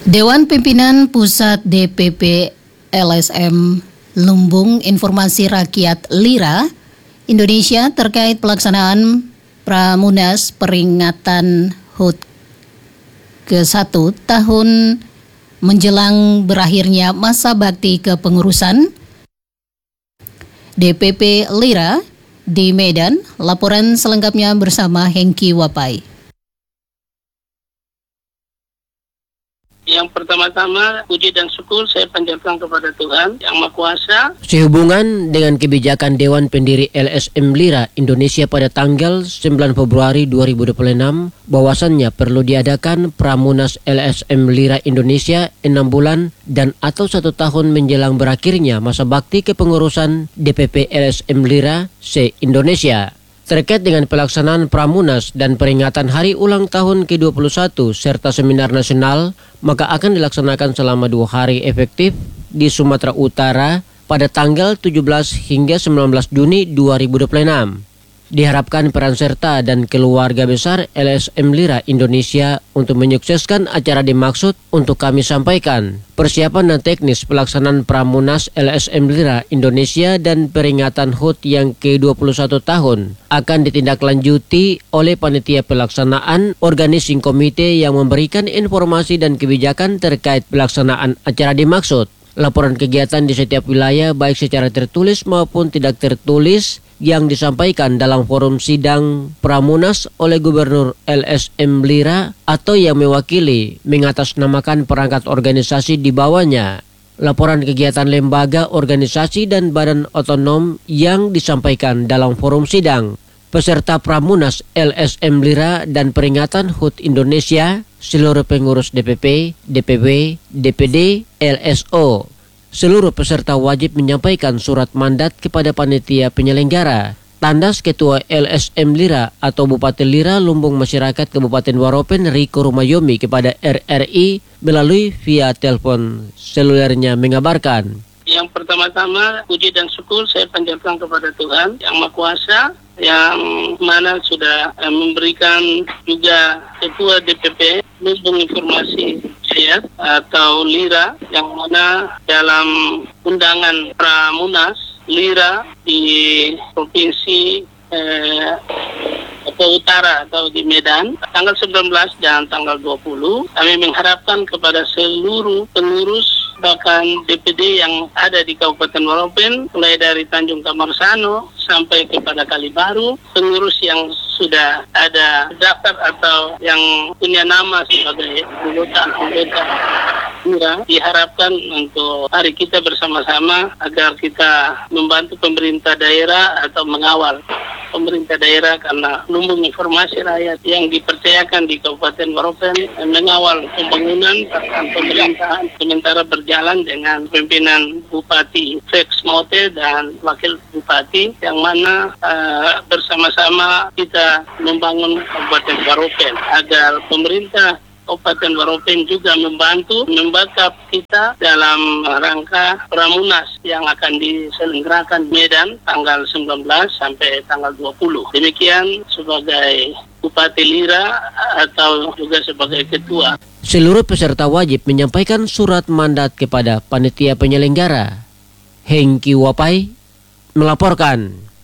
Dewan Pimpinan Pusat DPP LSM Lumbung Informasi Rakyat LIRA Indonesia terkait pelaksanaan Pramunas peringatan HUT ke-1 tahun menjelang berakhirnya masa bakti kepengurusan DPP LIRA di Medan. Laporan selengkapnya bersama Hengki Wapai. Yang pertama-tama, puji dan syukur saya panjatkan kepada Tuhan Yang Maha Kuasa. Sehubungan dengan kebijakan Dewan Pendiri LSM LIRA Indonesia pada tanggal 9 Februari 2026, bahwasannya perlu diadakan Pramunas LSM LIRA Indonesia 6 bulan dan atau 1 tahun menjelang berakhirnya masa bakti kepengurusan DPP LSM LIRA se-Indonesia. Terkait dengan pelaksanaan Pramunas dan peringatan hari ulang tahun ke-21 serta seminar nasional, maka akan dilaksanakan selama 2 hari efektif di Sumatera Utara pada tanggal 17 hingga 19 Juni 2026. Diharapkan peran serta dan keluarga besar LSM LIRA Indonesia untuk menyukseskan acara dimaksud untuk kami sampaikan. Persiapan dan teknis pelaksanaan Pramunas LSM LIRA Indonesia dan peringatan HUT yang ke-21 tahun akan ditindaklanjuti oleh panitia pelaksanaan organizing komite yang memberikan informasi dan kebijakan terkait pelaksanaan acara dimaksud. Laporan kegiatan di setiap wilayah baik secara tertulis maupun tidak tertulis yang disampaikan dalam forum sidang Pramunas oleh Gubernur LSM LIRA atau yang mewakili mengatasnamakan perangkat organisasi di bawahnya. Laporan kegiatan lembaga, organisasi, dan badan otonom yang disampaikan dalam forum sidang. Peserta Pramunas LSM LIRA dan peringatan HUT Indonesia, seluruh pengurus DPP, DPW, DPD, LSO. Seluruh peserta wajib menyampaikan surat mandat kepada panitia penyelenggara. Tandas Ketua LSM LIRA atau Bupati LIRA Lumbung Masyarakat Kabupaten Waropen Riko Rumayomi kepada RRI melalui via telepon selulernya mengabarkan. Yang pertama-tama, puji dan syukur saya panjatkan kepada Tuhan Yang Maha Kuasa, yang mana sudah memberikan juga Ketua DPP Lumbung Informasi Rakyat atau LIRA, yang mana dalam undangan Pramunas LIRA di Provinsi Utara atau di Medan tanggal 19 dan tanggal 20, kami mengharapkan kepada seluruh pengurus bahkan DPD yang ada di Kabupaten Waropen, mulai dari Tanjung Kamarsano sampai kepada Kalibaru, pengurus yang sudah ada daftar atau yang punya nama sebagai anggota LIRA, diharapkan untuk hari kita bersama-sama agar kita membantu pemerintah daerah atau mengawal pemerintah daerah, karena lumbung informasi rakyat yang dipercayakan di Kabupaten Waropen mengawal pembangunan dan pemerintahan sementara berjalan dengan pimpinan Bupati Felix Mote dan Wakil Bupati, yang mana bersama-sama kita membangun Kabupaten Waropen agar pemerintah Kabupaten Waropen juga membantu membackup kita dalam rangka Pramunas yang akan diselenggarakan Medan tanggal 19 sampai tanggal 20. Demikian sebagai Bupati LIRA atau juga sebagai ketua. Seluruh peserta wajib menyampaikan surat mandat kepada panitia penyelenggara. Hengki Wapai melaporkan.